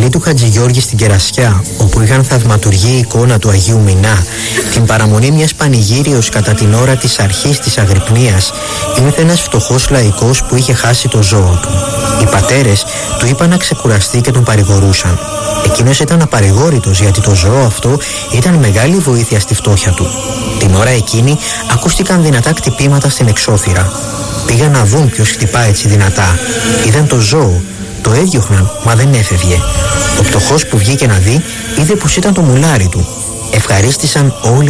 κελί του Χατζηγιώργη στην Κερασιά, όπου είχαν θαυματουργεί η εικόνα του Αγίου Μινά, την παραμονή μιας πανηγύριος κατά την ώρα της αρχής της αγρυπνίας, ήρθε ένας φτωχός λαϊκός που είχε χάσει το ζώο του. Οι πατέρες του είπαν να ξεκουραστεί και τον παρηγορούσαν. Εκείνος ήταν απαρηγόρητος, γιατί το ζώο αυτό ήταν μεγάλη βοήθεια στη φτώχεια του. Την ώρα εκείνη ακούστηκαν δυνατά χτυπήματα στην εξώθυρα. Πήγαν να δουν ποιος χτυπά έτσι δυνατά. Είδαν το ζώο. Το έδιωχναν, μα δεν έφευγε. Ο πτωχός που βγήκε να δει είδε πως ήταν το μουλάρι του. Ευχαρίστησαν όλοι